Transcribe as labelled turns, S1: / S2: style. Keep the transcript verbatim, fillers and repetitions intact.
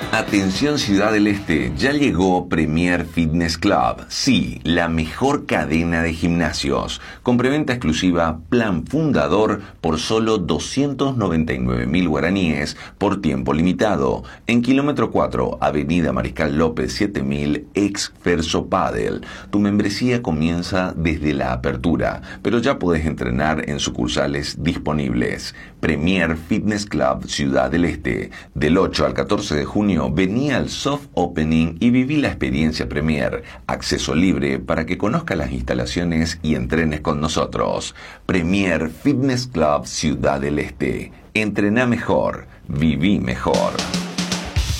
S1: Atención Ciudad del Este, ya llegó Premier Fitness Club. Sí, la mejor cadena de gimnasios. Con preventa exclusiva, plan fundador por solo doscientos noventa y nueve mil guaraníes por tiempo limitado. En kilómetro cuatro, Avenida Mariscal López siete mil, ex Ferso Padel. Tu membresía comienza desde la apertura, pero ya puedes entrenar en sucursales disponibles. Premier Fitness Club Ciudad del Este. Del ocho al catorce de junio, vení al soft opening y viví la experiencia Premier. Acceso libre para que conozcas las instalaciones y entrenes con nosotros. Premier Fitness Club Ciudad del Este. Entrená mejor, viví mejor.